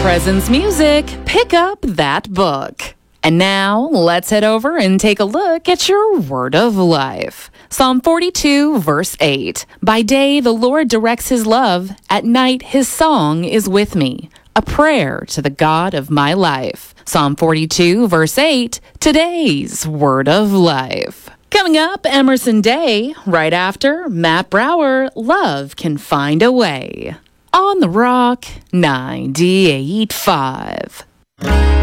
Presence Music, pick up that book. And now, let's head over and take a look at your word of life. Psalm 42, verse 8. By day, the Lord directs his love. At night, his song is with me. A prayer to the God of my life. Psalm 42, verse 8. Today's word of life. Coming up, Emerson Day. Right after, Matt Brower, Love Can Find a Way. On the Rock 98.5.